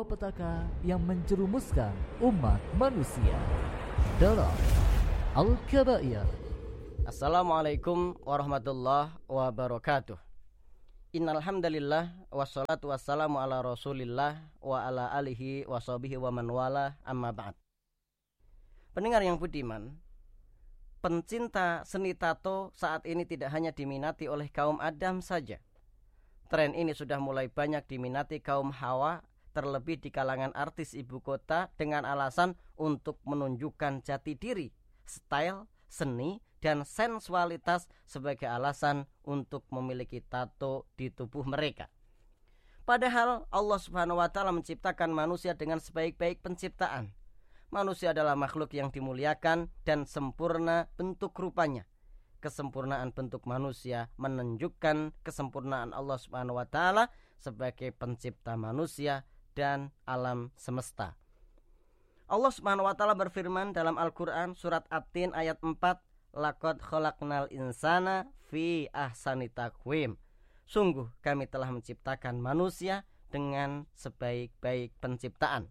malapetaka yang menjerumuskan umat manusia dalam Al-Kabair. Assalamualaikum warahmatullahi wabarakatuh. Innal hamdalillah wassalatu wassalamu ala Rasulillah wa ala alihi washabihi wa man wala, amma ba'd. Pendengar yang budiman, pencinta seni tato saat ini tidak hanya diminati oleh kaum Adam saja. Tren ini sudah mulai banyak diminati kaum Hawa, terlebih di kalangan artis ibu kota dengan alasan untuk menunjukkan jati diri, style, seni, dan sensualitas sebagai alasan untuk memiliki tato di tubuh mereka. Padahal Allah Subhanahu wa Ta'ala menciptakan manusia dengan sebaik-baik penciptaan. Manusia adalah makhluk yang dimuliakan dan sempurna bentuk rupanya. Kesempurnaan bentuk manusia menunjukkan kesempurnaan Allah Subhanahu wa Ta'ala sebagai pencipta manusia dan alam semesta. Allah Subhanahu wa Ta'ala berfirman dalam Al-Quran surat At-Tin ayat 4, Laqad khalaqnal insana fi ahsani taqwim. Sungguh kami telah menciptakan manusia dengan sebaik-baik penciptaan.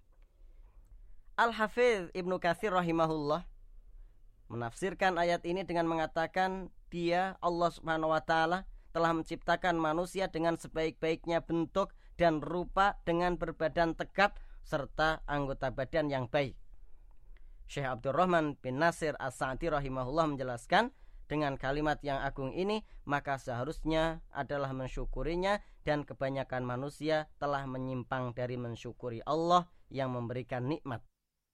Al-Hafidz Ibnu Katsir rahimahullah menafsirkan ayat ini dengan mengatakan Dia, Allah Subhanahu wa Ta'ala, telah menciptakan manusia dengan sebaik-baiknya bentuk dan rupa dengan berbadan tegap serta anggota badan yang baik. Syekh Abdurrahman bin Nasir As-Sa'di rahimahullah menjelaskan, dengan kalimat yang agung ini maka seharusnya adalah mensyukurinya, dan kebanyakan manusia telah menyimpang dari mensyukuri Allah yang memberikan nikmat.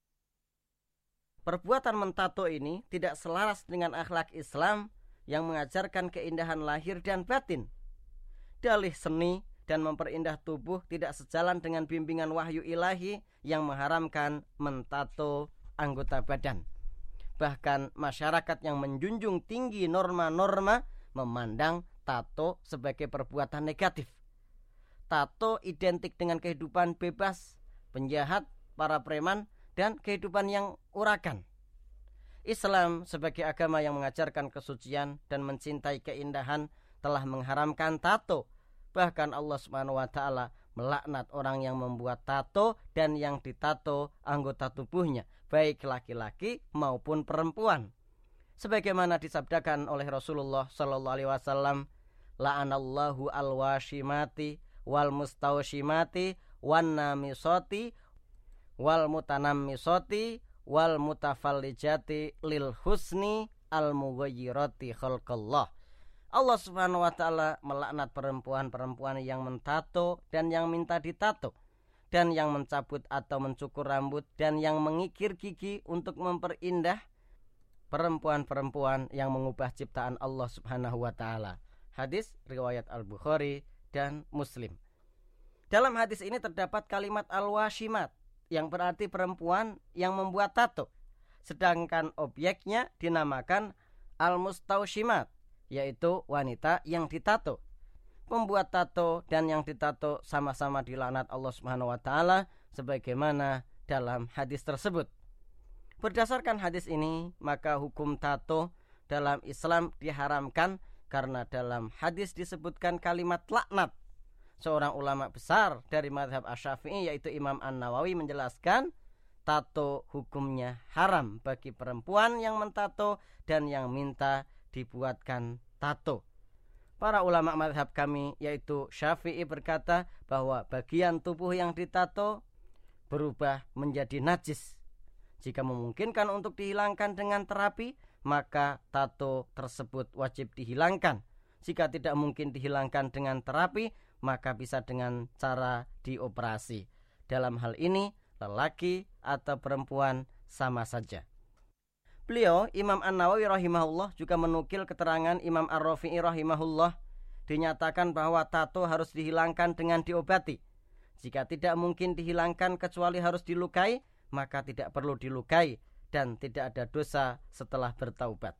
Perbuatan mentato ini tidak selaras dengan akhlak Islam yang mengajarkan keindahan lahir dan batin. Dalih seni dan memperindah tubuh tidak sejalan dengan bimbingan wahyu ilahi yang mengharamkan mentato anggota badan. Bahkan masyarakat yang menjunjung tinggi norma-norma memandang tato sebagai perbuatan negatif. Tato identik dengan kehidupan bebas, penjahat, para preman, dan kehidupan yang uragan. Islam sebagai agama yang mengajarkan kesucian dan mencintai keindahan telah mengharamkan tato. Bahkan Allah Subhanahu wa Ta'ala melaknat orang yang membuat tato dan yang ditato anggota tubuhnya, baik laki-laki maupun perempuan. Sebagaimana disabdakan oleh Rasulullah sallallahu alaihi wasallam, la'anallahu al-washimati wal mustawshimati wan namisati wal mutanammisati wal mutafallijati lil husni al mughayyirati khalqallah. Allah Subhanahu wa Ta'ala melaknat perempuan-perempuan yang mentato dan yang minta ditato, dan yang mencabut atau mencukur rambut, dan yang mengikir gigi untuk memperindah, perempuan-perempuan yang mengubah ciptaan Allah Subhanahu wa Ta'ala. Hadis riwayat Al-Bukhari dan Muslim. Dalam hadis ini terdapat kalimat al-washimat yang berarti perempuan yang membuat tato, sedangkan objeknya dinamakan al-mustawshimat, yaitu wanita yang ditato. Pembuat tato dan yang ditato sama-sama dilaknat Allah Subhanahu wa Ta'ala sebagaimana dalam hadis tersebut. Berdasarkan hadis ini, maka hukum tato dalam Islam diharamkan karena dalam hadis disebutkan kalimat laknat. Seorang ulama besar dari mazhab Asy-Syafi'i yaitu Imam An-Nawawi menjelaskan tato hukumnya haram bagi perempuan yang mentato dan yang minta dibuatkan tato. Para ulama mazhab kami yaitu Syafi'i berkata bahwa bagian tubuh yang ditato berubah menjadi najis. Jika memungkinkan untuk dihilangkan dengan terapi, maka tato tersebut wajib dihilangkan. Jika tidak mungkin dihilangkan dengan terapi, maka bisa dengan cara dioperasi. Dalam hal ini, lelaki atau perempuan sama saja. Beliau, Imam An-Nawawi rahimahullah, juga menukil keterangan Imam Ar-Rafi'i rahimahullah, dinyatakan bahwa tato harus dihilangkan dengan diobati. Jika tidak mungkin dihilangkan kecuali harus dilukai, maka tidak perlu dilukai dan tidak ada dosa setelah bertaubat.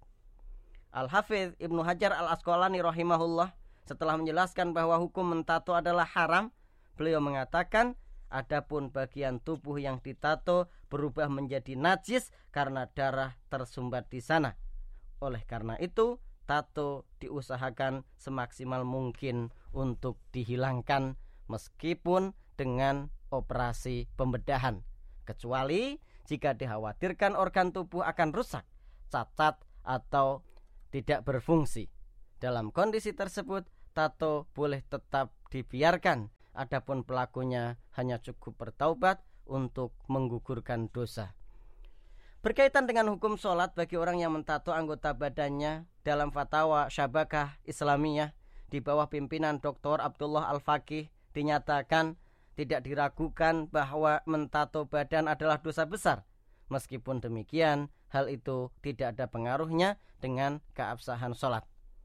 Al-Hafidz Ibnu Hajar Al-Asqalani rahimahullah setelah menjelaskan bahwa hukum mentato adalah haram, beliau mengatakan, adapun bagian tubuh yang ditato berubah menjadi najis karena darah tersumbat di sana. Oleh karena itu, tato diusahakan semaksimal mungkin untuk dihilangkan meskipun dengan operasi pembedahan, kecuali jika dikhawatirkan organ tubuh akan rusak, cacat, atau tidak berfungsi. Dalam kondisi tersebut, tato boleh tetap dibiarkan, adapun pelakunya hanya cukup bertaubat untuk menggugurkan dosa. Berkaitan dengan hukum sholat bagi orang yang mentato anggota badannya, dalam fatwa Syabakah Islamiyah di bawah pimpinan Dr. Abdullah Al-Faqih dinyatakan tidak diragukan bahwa mentato badan adalah dosa besar. Meskipun demikian, hal itu tidak ada pengaruhnya dengan keabsahan sholat.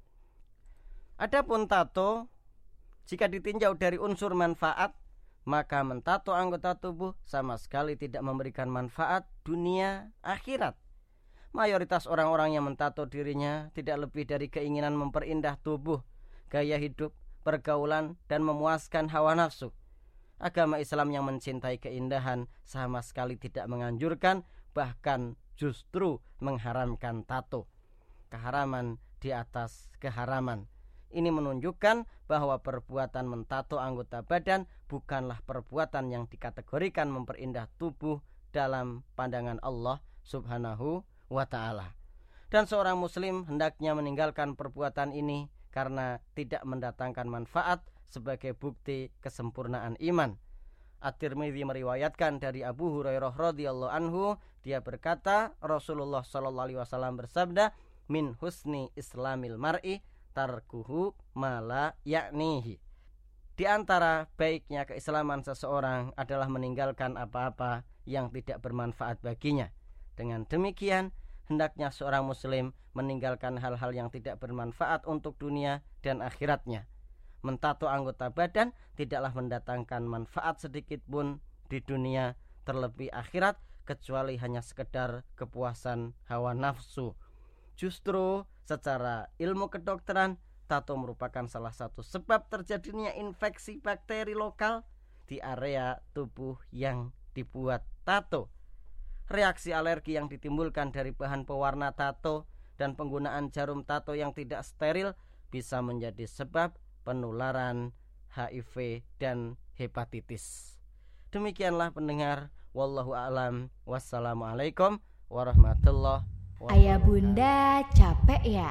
Adapun tato, jika ditinjau dari unsur manfaat, maka mentato anggota tubuh sama sekali tidak memberikan manfaat dunia akhirat. Mayoritas orang-orang yang mentato dirinya tidak lebih dari keinginan memperindah tubuh, gaya hidup, pergaulan, dan memuaskan hawa nafsu. Agama Islam yang mencintai keindahan sama sekali tidak menganjurkan, bahkan justru mengharamkan tato. Keharaman di atas keharaman. Ini menunjukkan bahwa perbuatan mentato anggota badan bukanlah perbuatan yang dikategorikan memperindah tubuh dalam pandangan Allah Subhanahu wa ta'ala. Dan seorang muslim hendaknya meninggalkan perbuatan ini karena tidak mendatangkan manfaat sebagai bukti kesempurnaan iman. At-Tirmidzi meriwayatkan dari Abu Hurairah radhiyallahu anhu, dia berkata, Rasulullah sallallahu alaihi wasallam bersabda, min husni islamil mar'i tarkuhu mala yaknihi. Di antara baiknya keislaman seseorang adalah meninggalkan apa-apa yang tidak bermanfaat baginya. Dengan demikian, hendaknya seorang muslim meninggalkan hal-hal yang tidak bermanfaat untuk dunia dan akhiratnya. Mentato anggota badan tidaklah mendatangkan manfaat sedikit pun di dunia, terlebih akhirat, kecuali hanya sekedar kepuasan hawa nafsu. Justru secara ilmu kedokteran, tato merupakan salah satu sebab terjadinya infeksi bakteri lokal di area tubuh yang dibuat tato. Reaksi alergi yang ditimbulkan dari bahan pewarna tato dan penggunaan jarum tato yang tidak steril bisa menjadi sebab penularan HIV dan hepatitis. Demikianlah pendengar, wallahu a'lam, wassalamualaikum warahmatullahi wabarakatuh. Ayah bunda capek ya?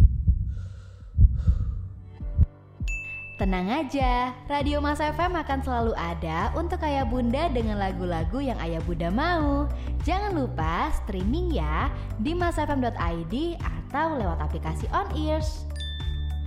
Tenang aja, Radio Mas FM akan selalu ada untuk ayah bunda dengan lagu-lagu yang ayah bunda mau. Jangan lupa streaming ya di masfm.id atau lewat aplikasi On Ears.